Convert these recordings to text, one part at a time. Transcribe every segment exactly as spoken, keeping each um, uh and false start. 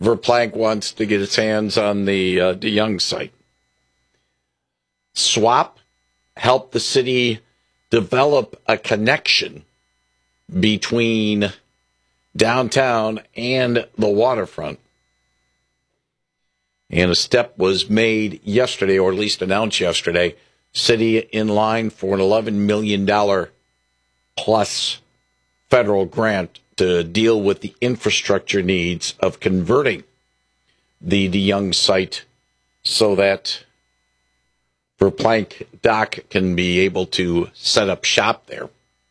Verplank wants to get his hands on the uh, DeYoung site. Swap helped the city develop a connection between downtown and the waterfront. And a step was made yesterday, or at least announced yesterday, city in line for an eleven million dollars plus federal grant to deal with the infrastructure needs of converting the DeYoung site so that Verplank Dock can be able to set up shop there.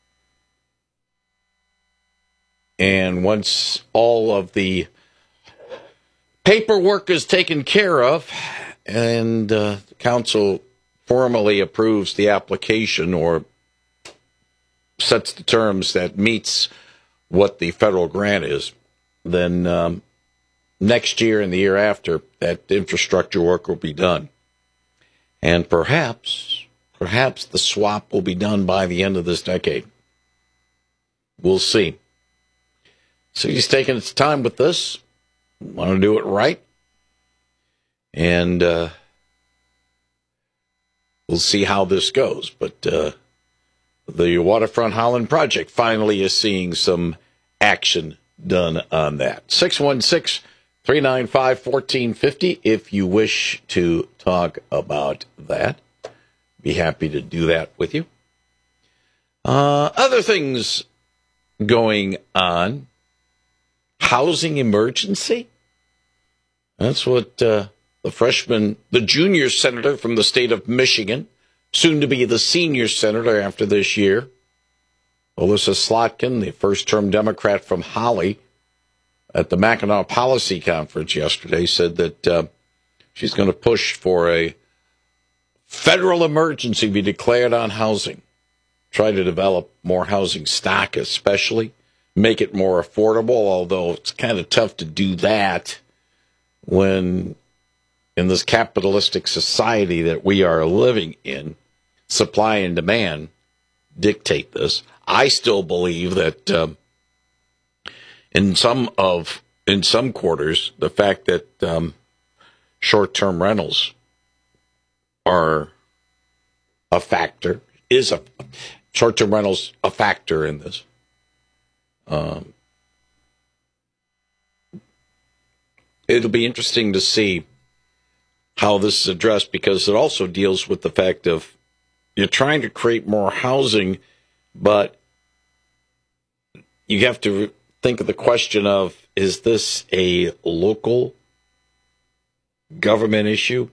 And once all of the paperwork is taken care of and uh, the council formally approves the application or sets the terms that meets what the federal grant is, then um, next year and the year after, that infrastructure work will be done. And perhaps, perhaps the swap will be done by the end of this decade. We'll see. City's taking its time with this. Want to do it right. And uh, we'll see how this goes. But uh, the Waterfront Holland project finally is seeing some action done on that. six one six, three nine five, one four five zero if you wish to talk about that. Be happy to do that with you. Uh, other things going on. Housing emergency? That's what uh, the freshman, the junior senator from the state of Michigan, soon to be the senior senator after this year, Alyssa Slotkin, the first-term Democrat from Holly, at the Mackinac Policy Conference yesterday, said that uh, she's going to push for a federal emergency be declared on housing, try to develop more housing stock especially, make it more affordable, although it's kind of tough to do that when in this capitalistic society that we are living in, supply and demand dictate this. I still believe that um, in some of in some quarters, the fact that um, short-term rentals are a factor is a short-term rentals a factor in this. Um, it'll be interesting to see how this is addressed, because it also deals with the fact of you're trying to create more housing, but you have to think of the question of, is this a local government issue?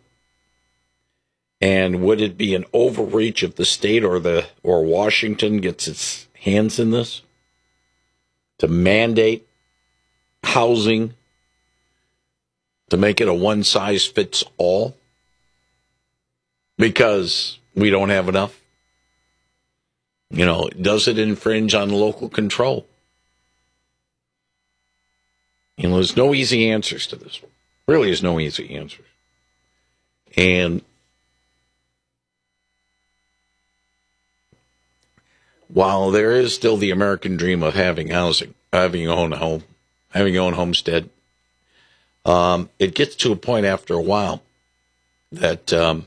And would it be an overreach if the state or the or Washington gets its hands in this to mandate housing, to make it a one-size-fits-all because we don't have enough? You know, does it infringe on local control? You know, there's no easy answers to this. Really, there's no easy answers. And while there is still the American dream of having housing, having your own home, having your own homestead, um, it gets to a point after a while that, um,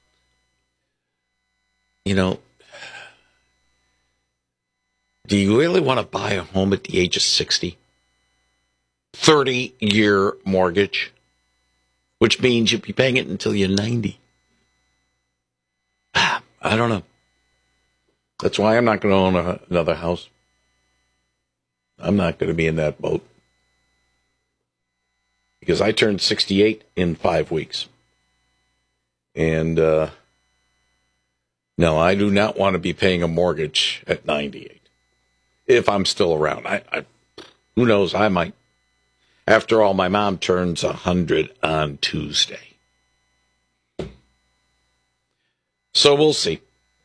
you know, do you really want to buy a home at the age of sixty? thirty-year mortgage, which means you'll be paying it until you're ninety. I don't know. That's why I'm not going to own a, another house. I'm not going to be in that boat. Because I turned sixty-eight in five weeks. And, uh, no, I do not want to be paying a mortgage at ninety-eight. If I'm still around. I, I who knows, I might. After all, my mom turns one hundred on Tuesday. So we'll see.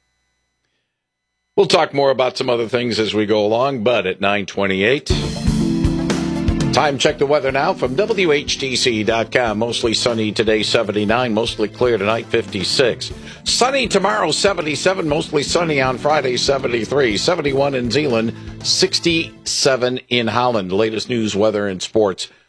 We'll talk more about some other things as we go along, but at nine twenty-eight, time check the weather now from W H T C dot com. Mostly sunny today, seventy-nine. Mostly clear tonight, fifty-six. Sunny tomorrow, seventy-seven. Mostly sunny on Friday, seventy-three. seventy-one in Zeeland, sixty-seven in Holland. Latest news, weather, and sports